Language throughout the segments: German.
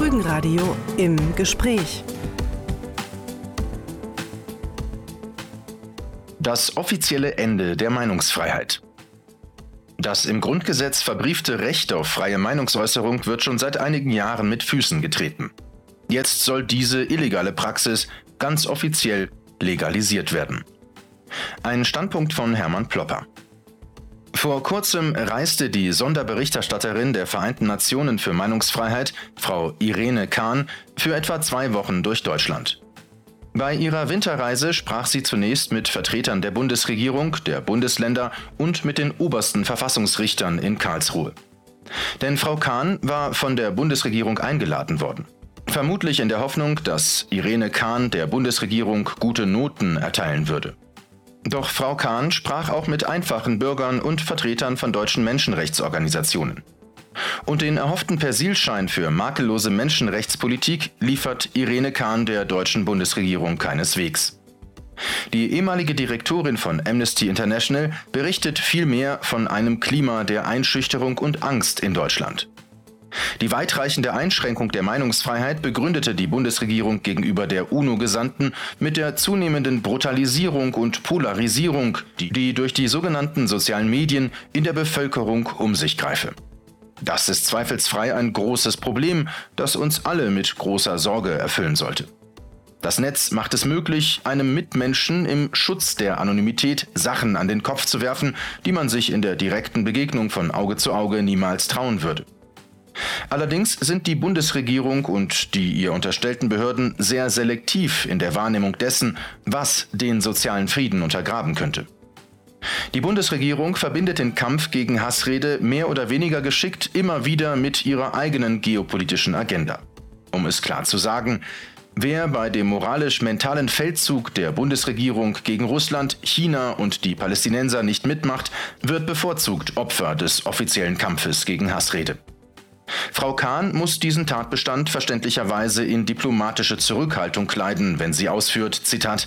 Folgenradio im Gespräch. Das offizielle Ende der Meinungsfreiheit. Das im Grundgesetz verbriefte Recht auf freie Meinungsäußerung wird schon seit einigen Jahren mit Füßen getreten. Jetzt soll diese illegale Praxis ganz offiziell legalisiert werden. Ein Standpunkt von Hermann Plopper. Vor kurzem reiste die Sonderberichterstatterin der Vereinten Nationen für Meinungsfreiheit, Frau Irene Khan, für etwa 2 Wochen durch Deutschland. Bei ihrer Winterreise sprach sie zunächst mit Vertretern der Bundesregierung, der Bundesländer und mit den obersten Verfassungsrichtern in Karlsruhe. Denn Frau Khan war von der Bundesregierung eingeladen worden. Vermutlich in der Hoffnung, dass Irene Khan der Bundesregierung gute Noten erteilen würde. Doch Frau Khan sprach auch mit einfachen Bürgern und Vertretern von deutschen Menschenrechtsorganisationen. Und den erhofften Persilschein für makellose Menschenrechtspolitik liefert Irene Khan der deutschen Bundesregierung keineswegs. Die ehemalige Direktorin von Amnesty International berichtet vielmehr von einem Klima der Einschüchterung und Angst in Deutschland. Die weitreichende Einschränkung der Meinungsfreiheit begründete die Bundesregierung gegenüber der UNO-Gesandten mit der zunehmenden Brutalisierung und Polarisierung, die durch die sogenannten sozialen Medien in der Bevölkerung um sich greife. Das ist zweifelsfrei ein großes Problem, das uns alle mit großer Sorge erfüllen sollte. Das Netz macht es möglich, einem Mitmenschen im Schutz der Anonymität Sachen an den Kopf zu werfen, die man sich in der direkten Begegnung von Auge zu Auge niemals trauen würde. Allerdings sind die Bundesregierung und die ihr unterstellten Behörden sehr selektiv in der Wahrnehmung dessen, was den sozialen Frieden untergraben könnte. Die Bundesregierung verbindet den Kampf gegen Hassrede mehr oder weniger geschickt immer wieder mit ihrer eigenen geopolitischen Agenda. Um es klar zu sagen, wer bei dem moralisch-mentalen Feldzug der Bundesregierung gegen Russland, China und die Palästinenser nicht mitmacht, wird bevorzugt Opfer des offiziellen Kampfes gegen Hassrede. Frau Khan muss diesen Tatbestand verständlicherweise in diplomatische Zurückhaltung kleiden, wenn sie ausführt, Zitat: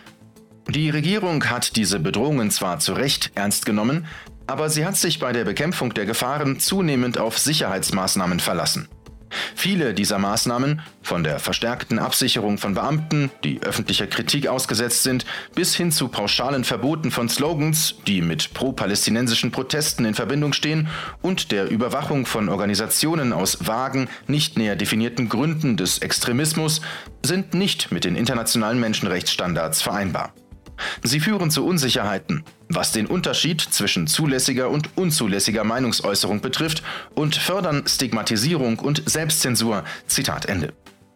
Die Regierung hat diese Bedrohungen zwar zu Recht ernst genommen, aber sie hat sich bei der Bekämpfung der Gefahren zunehmend auf Sicherheitsmaßnahmen verlassen. Viele dieser Maßnahmen, von der verstärkten Absicherung von Beamten, die öffentlicher Kritik ausgesetzt sind, bis hin zu pauschalen Verboten von Slogans, die mit pro-palästinensischen Protesten in Verbindung stehen, und der Überwachung von Organisationen aus vagen, nicht näher definierten Gründen des Extremismus, sind nicht mit den internationalen Menschenrechtsstandards vereinbar. Sie führen zu Unsicherheiten, was den Unterschied zwischen zulässiger und unzulässiger Meinungsäußerung betrifft, und fördern Stigmatisierung und Selbstzensur. Zitat Ende.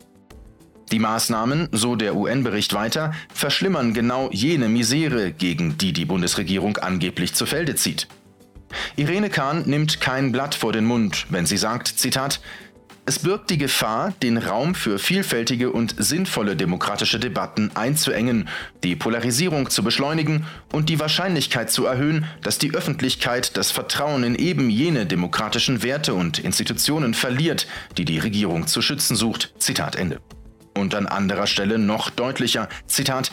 Die Maßnahmen, so der UN-Bericht weiter, verschlimmern genau jene Misere, gegen die die Bundesregierung angeblich zu Felde zieht. Irene Khan nimmt kein Blatt vor den Mund, wenn sie sagt, Zitat: Es birgt die Gefahr, den Raum für vielfältige und sinnvolle demokratische Debatten einzuengen, die Polarisierung zu beschleunigen und die Wahrscheinlichkeit zu erhöhen, dass die Öffentlichkeit das Vertrauen in eben jene demokratischen Werte und Institutionen verliert, die die Regierung zu schützen sucht. Zitat Ende. Und an anderer Stelle noch deutlicher, Zitat: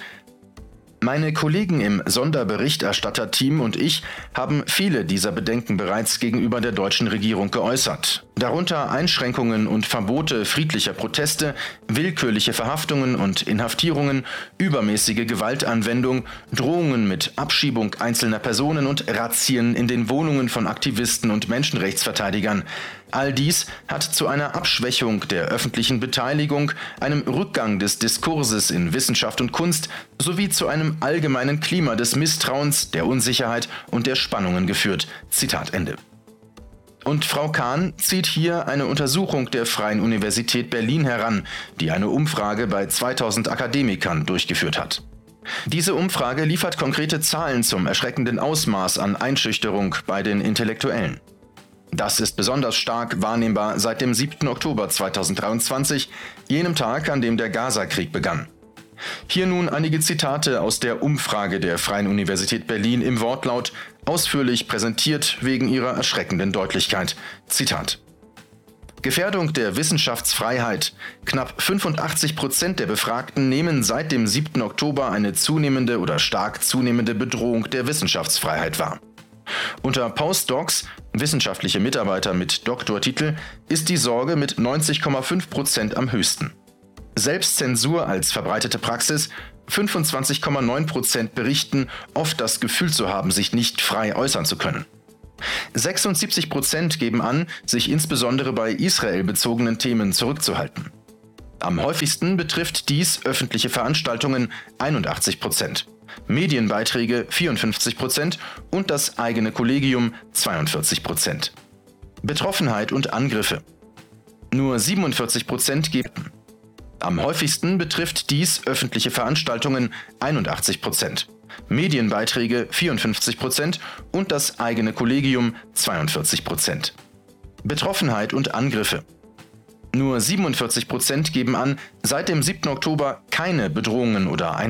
Meine Kollegen im Sonderberichterstatterteam und ich haben viele dieser Bedenken bereits gegenüber der deutschen Regierung geäußert. Darunter Einschränkungen und Verbote friedlicher Proteste, willkürliche Verhaftungen und Inhaftierungen, übermäßige Gewaltanwendung, Drohungen mit Abschiebung einzelner Personen und Razzien in den Wohnungen von Aktivisten und Menschenrechtsverteidigern. All dies hat zu einer Abschwächung der öffentlichen Beteiligung, einem Rückgang des Diskurses in Wissenschaft und Kunst sowie zu einem allgemeinen Klima des Misstrauens, der Unsicherheit und der Spannungen geführt. Zitat Ende. Und Frau Khan zieht hier eine Untersuchung der Freien Universität Berlin heran, die eine Umfrage bei 2000 Akademikern durchgeführt hat. Diese Umfrage liefert konkrete Zahlen zum erschreckenden Ausmaß an Einschüchterung bei den Intellektuellen. Das ist besonders stark wahrnehmbar seit dem 7. Oktober 2023, jenem Tag, an dem der Gaza-Krieg begann. Hier nun einige Zitate aus der Umfrage der Freien Universität Berlin im Wortlaut, ausführlich präsentiert wegen ihrer erschreckenden Deutlichkeit. Zitat: Gefährdung der Wissenschaftsfreiheit. Knapp 85% der Befragten nehmen seit dem 7. Oktober eine zunehmende oder stark zunehmende Bedrohung der Wissenschaftsfreiheit wahr. Unter Postdocs Wissenschaftliche Mitarbeiter mit Doktortitel ist die Sorge mit 90,5% am höchsten. Selbstzensur als verbreitete Praxis: 25,9% berichten, oft das Gefühl zu haben, sich nicht frei äußern zu können. 76% geben an, sich insbesondere bei israelbezogenen Themen zurückzuhalten. Am häufigsten betrifft dies öffentliche Veranstaltungen 81%, Medienbeiträge 54% und das eigene Kollegium 42%. Betroffenheit und Angriffe: nur 47% geben. Am häufigsten betrifft dies öffentliche Veranstaltungen 81%, Medienbeiträge 54% und das eigene Kollegium 42%. Betroffenheit und Angriffe: nur 47% geben an, seit dem 7. Oktober keine Bedrohungen oder